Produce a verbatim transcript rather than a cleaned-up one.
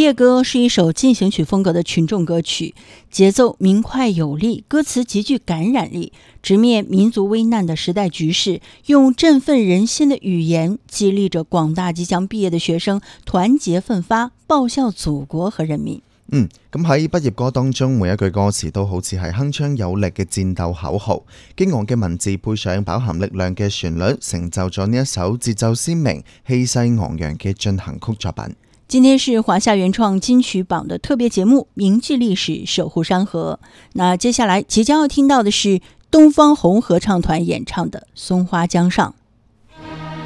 业歌是一首进行曲风格的群众歌曲，节奏明快有力，歌词极具感染力，直面民族危难的时代局势，用振奋人心的语言激励着广大即將畢業的學生團結奮發，報效祖國和人民。 嗯，咁喺畢業歌當中，每一句歌詞都好似係鏗鏘有力嘅戰鬥口號，激昂嘅文字配上飽含力量嘅旋律，成就咗呢一首節奏鮮明、氣勢昂揚嘅進行曲作品。 今天是華夏原創金曲榜的特別節目，銘記歷史，守護山河。那接下來即將要聽到的是東方紅合唱團演唱的《松花江上》。